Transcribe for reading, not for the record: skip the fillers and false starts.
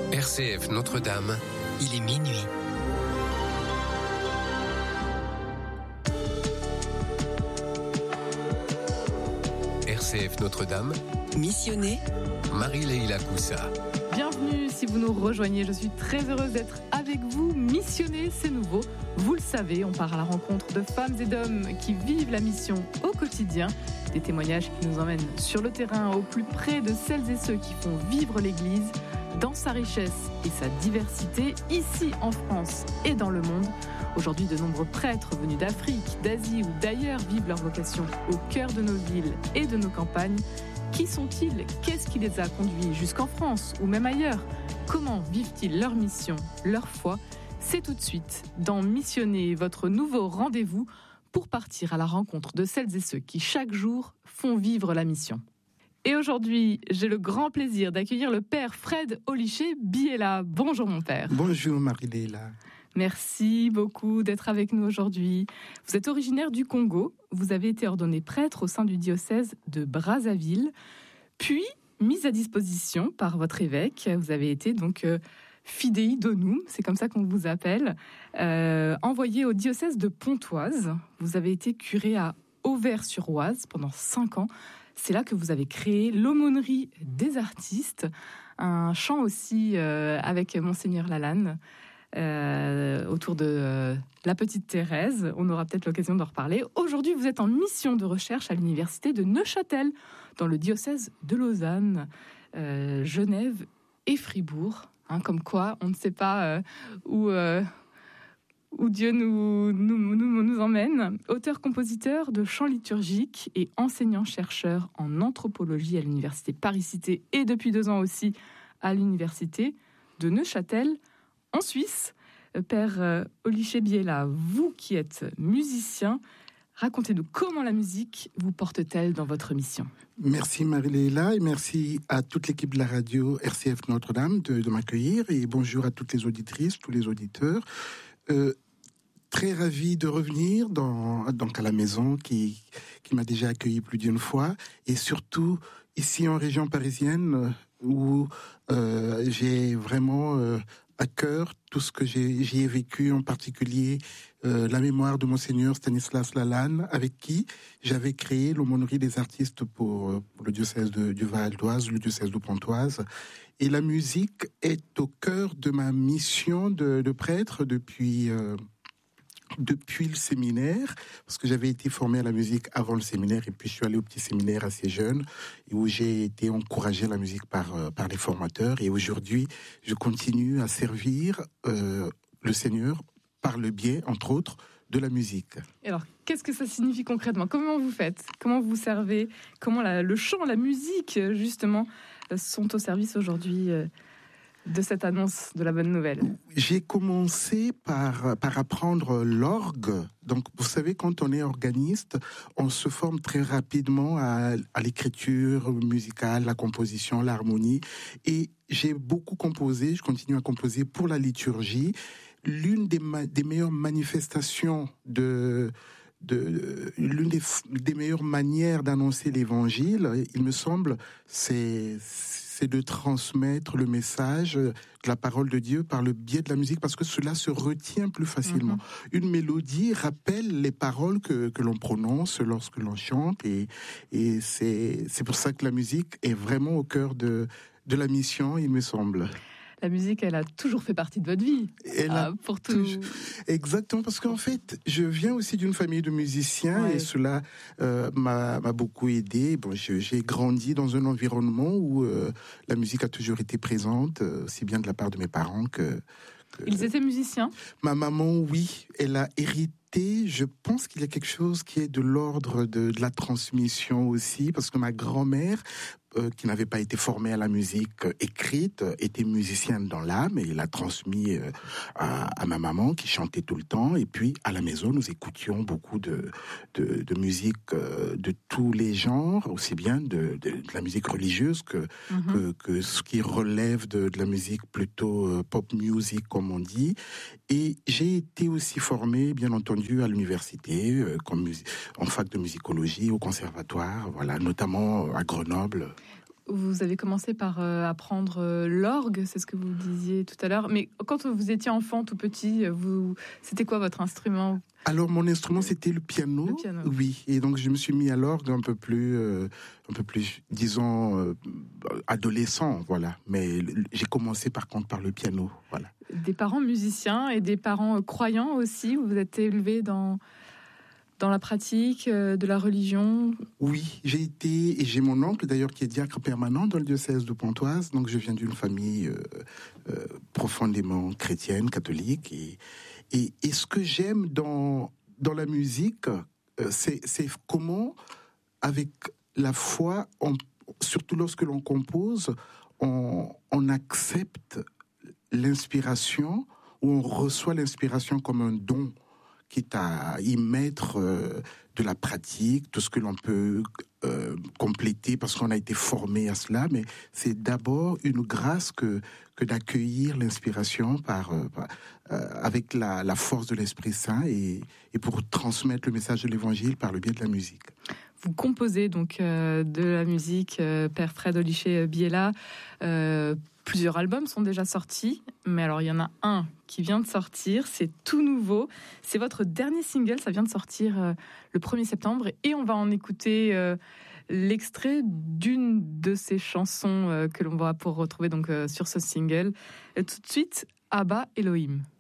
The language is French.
RCF Notre-Dame, il est minuit. RCF Notre-Dame, missionné Marie-Leila Coussa. Bienvenue si vous nous rejoignez, je suis très heureuse d'être avec vous. Missionner, c'est nouveau. Vous le savez, on part à la rencontre de femmes et d'hommes qui vivent la mission au quotidien. Des témoignages qui nous emmènent sur le terrain, au plus près de celles et ceux qui font vivre l'Église, dans sa richesse et sa diversité, ici en France et dans le monde. Aujourd'hui, de nombreux prêtres venus d'Afrique, d'Asie ou d'ailleurs vivent leur vocation au cœur de nos villes et de nos campagnes. Qui sont-ils ? Qu'est-ce qui les a conduits jusqu'en France ou même ailleurs ? Comment vivent-ils leur mission, leur foi ? C'est tout de suite dans Missionner, votre nouveau rendez-vous pour partir à la rencontre de celles et ceux qui chaque jour font vivre la mission. Et aujourd'hui, j'ai le grand plaisir d'accueillir le père Fred Olichet Biela. Bonjour mon père. Bonjour Marie-Leila. Merci beaucoup d'être avec nous aujourd'hui. Vous êtes originaire du Congo, vous avez été ordonné prêtre au sein du diocèse de Brazzaville, puis mis à disposition par votre évêque. Vous avez été donc fidei donum, c'est comme ça qu'on vous appelle, envoyé au diocèse de Pontoise. Vous avez été curé à Auvers-sur-Oise pendant 5 ans. C'est là que vous avez créé l'aumônerie des artistes, un chant aussi avec Monseigneur Lalanne, autour de la petite Thérèse. On aura peut-être l'occasion d'en reparler. Aujourd'hui, vous êtes en mission de recherche à l'université de Neuchâtel, dans le diocèse de Lausanne, Genève et Fribourg. Comme quoi, on ne sait pas où Dieu nous emmène. Auteur-compositeur de chants liturgiques et enseignant-chercheur en anthropologie à l'université Paris-Cité et depuis 2 ans aussi à l'université de Neuchâtel en Suisse. Père Olichet Biela, vous qui êtes musicien, racontez-nous comment la musique vous porte-t-elle dans votre mission ? Merci Marie-Leila et merci à toute l'équipe de la radio RCF Notre-Dame de m'accueillir et bonjour à toutes les auditrices, tous les auditeurs. Très ravi de revenir donc à la maison qui m'a déjà accueilli plus d'une fois et surtout ici en région parisienne où j'ai vraiment à cœur tout ce que j'y ai vécu, en particulier la mémoire de Monseigneur Stanislas Lalanne, avec qui j'avais créé l'aumônerie des artistes pour le diocèse du Val d'Oise, le diocèse de Pontoise. Et la musique est au cœur de ma mission de prêtre depuis le séminaire, parce que j'avais été formé à la musique avant le séminaire, et puis je suis allé au petit séminaire assez jeune, où j'ai été encouragé à la musique par les formateurs, et aujourd'hui, je continue à servir le Seigneur par le biais, entre autres, de la musique. Et alors, qu'est-ce que ça signifie concrètement ? Comment vous faites ? Comment vous servez ? Comment le chant, la musique, justement, sont au service aujourd'hui de cette annonce de la bonne nouvelle? J'ai commencé par apprendre l'orgue. Donc, vous savez, quand on est organiste, on se forme très rapidement à l'écriture musicale, la composition, l'harmonie. Et j'ai beaucoup composé, je continue à composer pour la liturgie. L'une des meilleures manifestations l'une des meilleures manières d'annoncer l'évangile, il me semble, c'est de transmettre le message de la parole de Dieu par le biais de la musique, parce que cela se retient plus facilement. Une mélodie rappelle les paroles que l'on prononce lorsque l'on chante, et c'est pour ça que la musique est vraiment au cœur de la mission, il me semble. La musique, elle a toujours fait partie de votre vie. Pour tout. Exactement, parce qu'en fait, je viens aussi d'une famille de musiciens, et cela m'a beaucoup aidé. Bon, j'ai grandi dans un environnement où la musique a toujours été présente, aussi bien de la part de mes parents que... Ils étaient musiciens ? Ma maman, oui, elle a hérité. Je pense qu'il y a quelque chose qui est de l'ordre de la transmission aussi, parce que ma grand-mère, qui n'avait pas été formée à la musique écrite, était musicienne dans l'âme, et il a transmis à ma maman qui chantait tout le temps. Et puis à la maison, nous écoutions beaucoup de musique de tous les genres, aussi bien de la musique religieuse que ce qui relève de la musique plutôt pop music comme on dit. Et j'ai été aussi formé, bien entendu, à l'université, en fac de musicologie, au conservatoire, voilà, notamment à Grenoble. vous avez commencé par apprendre l'orgue, c'est ce que vous disiez tout à l'heure. Mais quand vous étiez enfant, tout petit, c'était quoi votre instrument ? Alors, mon instrument, c'était le piano. Le piano. Oui, et donc je me suis mis à l'orgue un peu plus, disons, adolescent, voilà. Mais j'ai commencé par contre par le piano, voilà. Des parents musiciens et des parents croyants aussi. Vous êtes élevés dans la pratique de la religion? Oui, j'ai été, et j'ai mon oncle d'ailleurs qui est diacre permanent dans le diocèse de Pontoise, donc je viens d'une famille profondément chrétienne, catholique, et ce que j'aime dans la musique, c'est comment, avec la foi, surtout lorsque l'on compose, on accepte l'inspiration, ou on reçoit l'inspiration comme un don, quitte à y mettre de la pratique, tout ce que l'on peut compléter parce qu'on a été formé à cela, mais c'est d'abord une grâce que d'accueillir l'inspiration avec la force de l'Esprit Saint et pour transmettre le message de l'Évangile par le biais de la musique. Vous composez donc de la musique, Père Fred Olichet-Biella. Plusieurs albums sont déjà sortis, mais alors il y en a un qui vient de sortir, c'est tout nouveau. C'est votre dernier single, ça vient de sortir le 1er septembre, et on va en écouter l'extrait d'une de ces chansons que l'on va pour retrouver donc sur ce single. Et tout de suite, Abba Elohim.